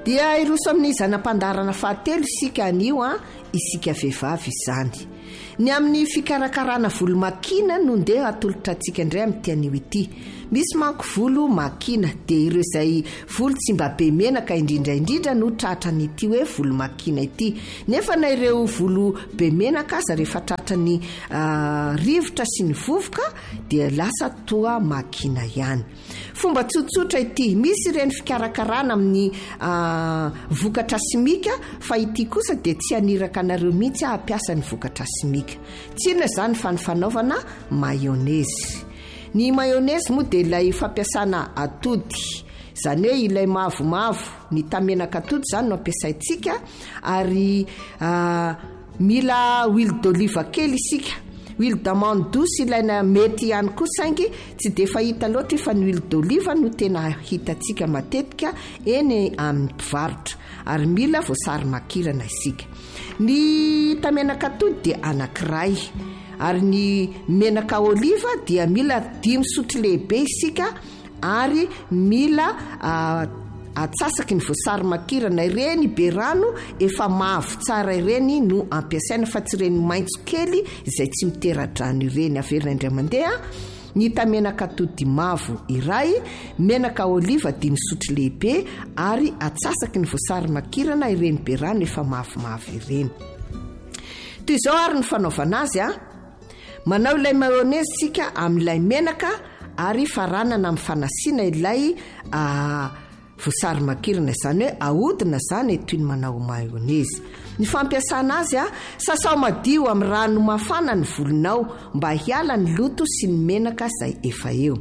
dia iroso amin'ny zanam-pandarana fahatelo isika anio isika vehivavy izany. Ny amin'ny fikarakarana volo makina no ndeha atolotra antsika indray amin'ny tianio ity. Misy manko volo makina dia ireo izay volo tsy mba be menaka indrindra no tratra n'ity hoe volo makina ity. Nefa na ireo volo be menaka aza rehefa tratra ny rivotra sy ny vovoka dia lasa toa makina ihany. Fomba tsotsotra ity, misy ireny fikarakarana amin'ny vokatra simika, fa ity kosa dia tsy aniraka anareo mihitsy hampiasa ny vokatra simika. Tsina zany fa ny fanaovana mayonnaise. Ny mayonnaise moa dia ilay fampiasana atody, zany hoe ilay mavomavo, ny tamenaka atody zany no ampiasaintsika, ary mila huile d'olive kely isika. Huile d'amande douce ilaina mety ihany koa saingy tsy dia fahita loatra fa ny huile d'olive no tena hitantsika matetika eny amin'ny mpivarotra, ary mila voasary makirana isika. Ny tamenaka atody dia anankiray, ary ny menaka oliva dia mila 5 sotro lehibe isika, ary mila atsasaky ny voasary makirana ireny be rano efa mavo tsara ireny no ampiasaina, fa tsy ireny maitso kely izay tsy mitera-drano ireny. Averina indray mandeha ny tamenaka atody mavo iray, menaka oliva 5 sotro lehibe, ary atsasaky ny voasary makirana ireny be rano efa mavomavo ireny. Toy izao ary ny fanaovana azy manao ilay mayonnaise sika amin'ilay menaka, ary faranana amin'ny fanasiana ilay voasary makirana, izany hoe ahodina zany toy ny manao mayonnaise. Ny fampiasana azy sasao madio amin'ny rano mafana ny volonao mba hiala ny loto sy ny menaka izay efa eo.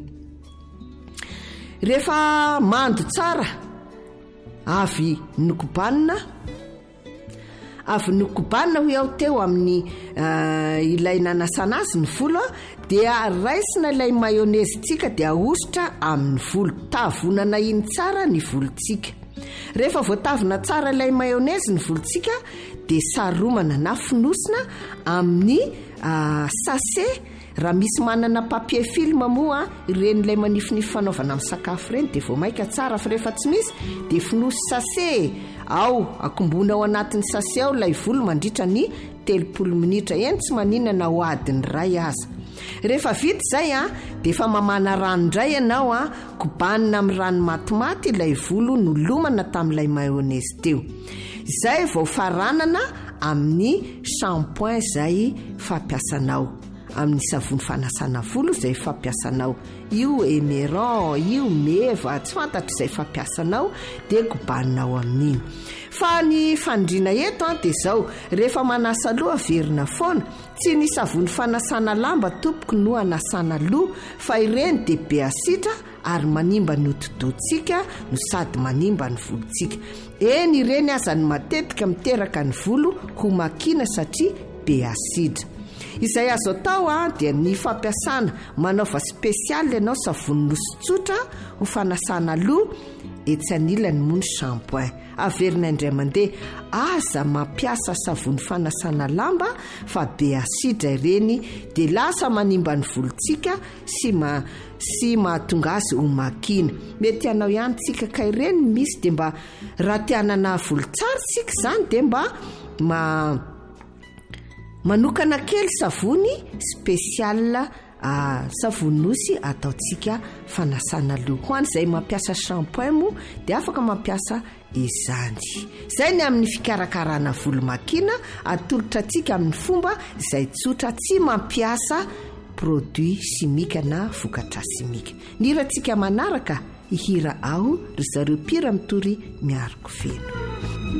Rehefa mando tsara, avy nokobanina ho aho teo amin'ny ilay nanasana azy ny volo, dia raisina ilay mayonnaise tsika dia ahosotra amin'ny volo, tavonana iny tsara ny volontsika. Rehefa voatavina tsara ilay mayonnaise ny volontsika dia saromana na finosina amin'ny sachet. Raha misy manana papier film moa ireny ilay manifinify fanaovana amin'ny sakafo ireny dia voamaika tsara, fa rehefa tsy misy dia finosy sachet ao, akombona ao anatin'ny sachet ao ilay volo mandritra ny 30 minitra, eny tsy maninana ho adiny ray aza. Rehefa vita izay dia efa mamana rano indray ianao kobanina amin'ny rano matimaty ilay volo nolomana tamin'ilay mayonnaise teo. Izay vao faranana amin'ny shampoing izay fampiasanao, amin'ny savony fanasana volo izay fampiasanao, io Emeron, io Meva, tsy fantatro izay fampiasanao, dia kobaninao amin'iny. Fa ny fandriana eto dia izao, rehefa manasa loha averina foana, tsy ny savony fanasana lamba tompoko no anasana loha, fa ireny dia be asitra ary manimba ny hodi-dohantsika no sady manimba ny volontsika. Eny ireny aza ny matetika miteraka ny volo ho makina satria be asitra. Izay azo atao dia ny fampiasana manaova spesialy ianao savony nosotsotra ho fanasana loha, etsy anilany moa ny shampoing. Averina indray mandeha aza mampiasa savony fanasana lamba, fa be asidra ireny dia lasa manimba ny volontsika sy mahatonga azy ho makina. Mety anao ihany tsika ka ireny misy, dia mba raha tianana volo tsara tsika zany dia mba manokana kely savony spesial, savony nosy ataotsika fanasana loha. Ho an'izay mampiasa shampoing moa dia afaka mampiasa izany. Izay ny amin'ny fikarakarana volo makina, atolotra antsika amin'ny fomba izay tsotra, tsy mampiasa produit simika na vokatra simika. Ny hirantsika manaraka hihira ao ry zareo mpira mitory miaroko feno.